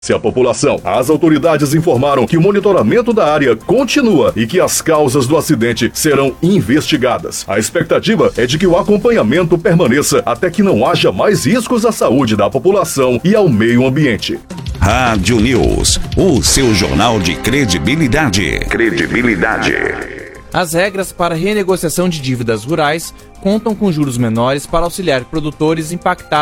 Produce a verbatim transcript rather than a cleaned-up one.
A população. As autoridades informaram que o monitoramento da área continua e que as causas do acidente serão investigadas. A expectativa é de que o acompanhamento permaneça até que não haja mais riscos à saúde da população e ao meio ambiente. Rádio News, o seu jornal de credibilidade. Credibilidade. As regras para renegociação de dívidas rurais contam com juros menores para auxiliar produtores impactados